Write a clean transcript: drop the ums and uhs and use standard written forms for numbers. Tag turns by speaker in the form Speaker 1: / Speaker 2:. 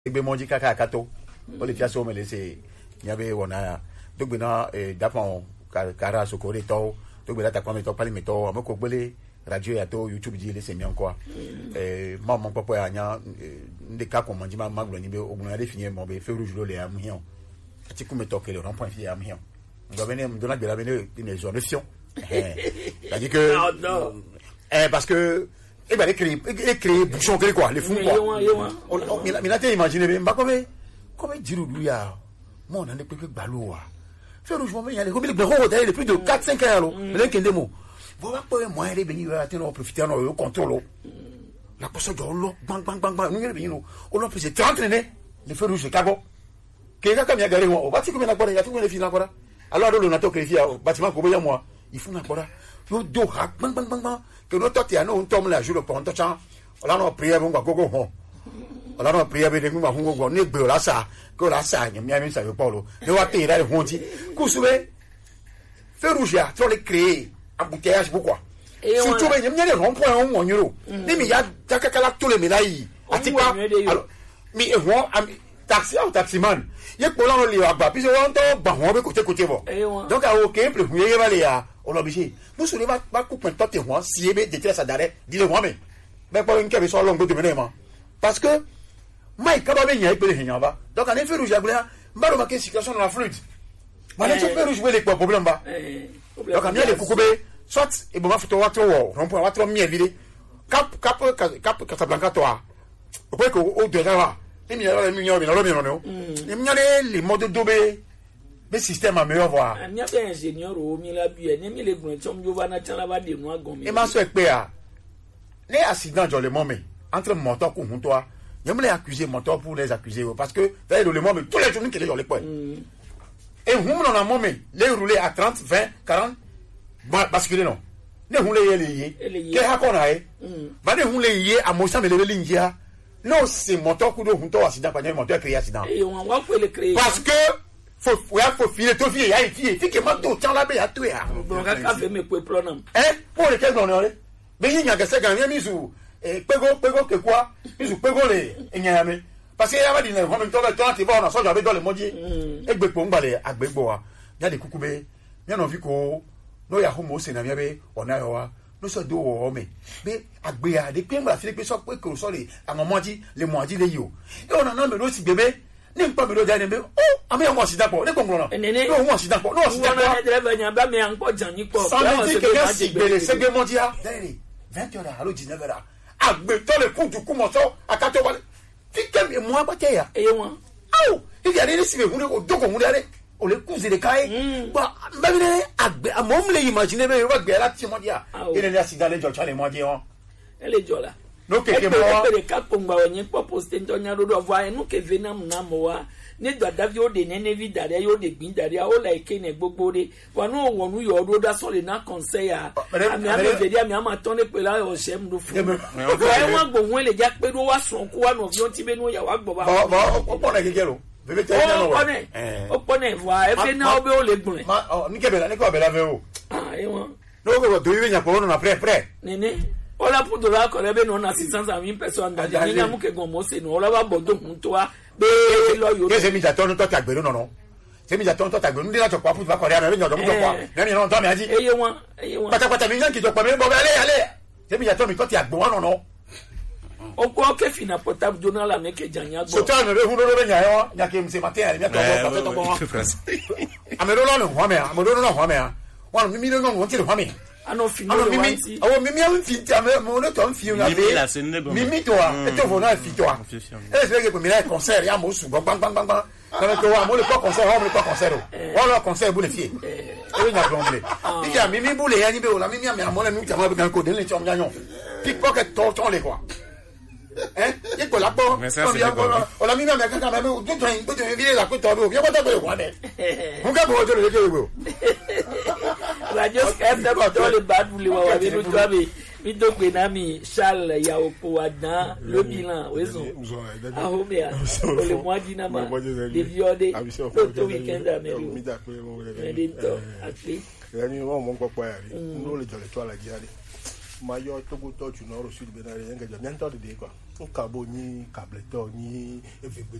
Speaker 1: be monji kaka kato o le fiaso me le se nyabe wona dogbe na dapon kara sokore to dogbe la ta kwa me to pali me to amoko gbele radio ya to YouTube di le se mi encore maman papa ya nya de ka ko monji ma maglo ni be ogun ya de finye mo be fe rouge lo le am hion ati ku me to ke le rond point fi am hion on venir me donner de la venir une zone de fion c'est-à-dire que parce que et ben écrit bouchon quoi les fous quoi mais là t'es imaginé même pas comme dire lui ya moi on a des trucs baloua faire rouge mais il y a les comme les plus de 4-5 ans mais qu'un démo voilà pas moi aller venir à tenir profiter on contrôle la personne de l'eau bang bang bang bang nous venir on peut se entraîner les feux rouges cago quelqu'un comme il y a garé on va dire comme na quoi il y a tout les filles là alors on a tout créé bâtiment comme moi il faut na quoi yo do ha bang bang bang bang que no to tia no on tom la jour pour on to chan ola no prière bon gogo ho ola no prière be de ngwa hungo go ne gbe ola sa ko la sa nyam nyam sa yo paulo ne wa te ra honti kusube ferujia to le créer embouteillage pourquoi surtout ben nyam nyam rond point on wonyoro ni mi ya takakala to le milai atipa alors mi e ho taxi ou taximan ye ko la no le agba bi se won to ba ho be côté bo donc a o ke plus huye va le ya on l'obligé nous sur les va couper un temps moi si ebe de ça d'arrêt dis-le moi mais pas une qui so long de mener parce que mai ka ba be nya ipele hinya ba donc en effet rouge agula mbaro ma situation dans la fluide mais tu peux jouer les problèmes ba donc en les kukube soit et bon va photo wato rond-point wato mi vide cap Casablanca toi au point que au déjà les modes dobé le système a meilleur voir
Speaker 2: nya be ingénieur o mi la bi ni mi le gun chom jo na chan la ba de no agon mi
Speaker 1: e ma so pe a les accidents dans le moment entre moteur ko hun toi je me les accuser moteur pour les accuser parce que dans le moment tous les jours qui les dans les points et hum dans le moment les rouler à 30 20 40 basculer non ne hum les que ha ko na e ba ne hum les à mo sa me le ligne ya non c'est moteur ko do hun toi accident pas moteur créer accident
Speaker 2: et on va le créer
Speaker 1: parce que faut filer to fille ya fille fi ke ma to tan la be ya to ya
Speaker 2: bon ka fait me ko problem
Speaker 1: pour le quel non be yin ya gese gan mi su pego que quoi mi su pego le enya mi parce que ya ba di na ho mi to be to ti ba na so jo be do le moji egbe po ngbale agbegbo wa ya de kukube ya no fi ko no ya ho mo se na mi be ona yo wa no so do wo me be agbe ya de pe ngba fi pe so pe ko so le àwọn moji le moji le yo e ona na me lo si bebe ni npa mi lo ja ni be ami o mo si dapo ni gbongbon no mo si dapo no si dapo
Speaker 2: na driver nya ba mi an po jan ni po
Speaker 1: la se ke si gbere segbe mondia dere 20 heures alo 19 heures agbe to le ku ju ku mo so akato wale fi ke mi mo abate ya
Speaker 2: e won
Speaker 1: aw if ya ni si be hun o dogo hun dere o le ku zire kai ba ba mi ne agbe amom le imagine be ba gbe la ti mondia ene ni accident le jo chale mondia won
Speaker 2: ele jola
Speaker 1: no keke mo
Speaker 2: e ka pongba wonye po poste ntonya do do vo enu ke venam na mo wa ni do davi o de nene vi dare yo de gbin dare o like ne gbogbo re wonu wonu yo do da so le na conseil ya ami ame vedi ami ama ton le pe la o se mdo fu e won gbohun le ja pe do wa sun ku wa no vi on ti be no ya wa gbo ba
Speaker 1: o po na keke lo bebe te na no
Speaker 2: o pone wa e fe na o be o le gbun
Speaker 1: ni ke be la ni ko be la ve o
Speaker 2: e won
Speaker 1: no go do yi nya po no na pre
Speaker 2: nene ola pour de la correbe non assistance à 1000 personnes dans ni na mu ke gon mo se no ola ba bodo hun to wa be lo yo
Speaker 1: ke se mi ja ton to tagbero no se mi ja ton to tagbero ndi la to pa fu ba kore na mi no to kwa na mi no to mi aji
Speaker 2: eye won
Speaker 1: pata mi yan ki to pa mi bo ale se mi ja to mi to ti agbo wa no
Speaker 2: o ko ke fina portable journal la me ke janya gbo
Speaker 1: so ta no be hu no be nya yo nya ke mi se matin ale mi to bo to bo amero lo no ho me wa mi no no won ti ho me
Speaker 2: ano fini le wanti
Speaker 1: awo mimi am fiti am mo no to fiti na mimi to a e to vo na fiti to a e se ke ko mi na concert ya mo su bang bang bang bang na ko wa mo le concert ho mo le concert o lo concert bu le fie e nya blomble iki a mimi bu le ya ni be o la mimi am mo le mi ta mo be kan ko de le chom nyanyo pickpocket to le quoi ye ko la po o la mimi am kan kan me do to vi la ko to do ye ko to be wa de mo ka bo do le ke we
Speaker 2: radio FM ko le bad buli wa bi no twabe mi do pe na mi Charles ya opo adan le bilan wezo ahomia o le moji na ma de viode to weekend amero mi da pe mo le to ati
Speaker 3: yani won mo popo ya ri no le jole to ala jare mayo togo to tu no ro sud be na re nga ja nyanto de quoi un cabo ni cableto ni